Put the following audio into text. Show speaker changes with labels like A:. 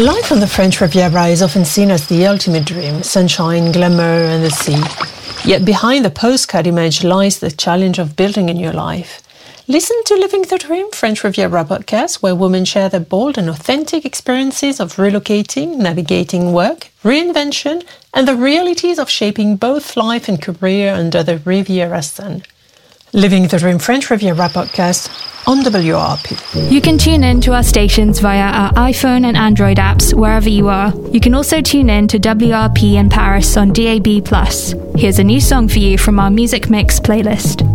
A: Life on the French Riviera is often seen as the ultimate dream, sunshine, glamour and the sea. Yet behind the postcard image lies the challenge of building a new life. Listen to Living the Dream French Riviera podcast, where women share their bold and authentic experiences of relocating, navigating work, reinvention, and the realities of shaping both life and career under the Riviera sun. Living the Dream French Riviera podcast on WRP.
B: You can tune in to our stations via our iPhone and Android apps wherever you are. You can also tune in to WRP in Paris on DAB+. Here's a new song for you from our Music Mix playlist.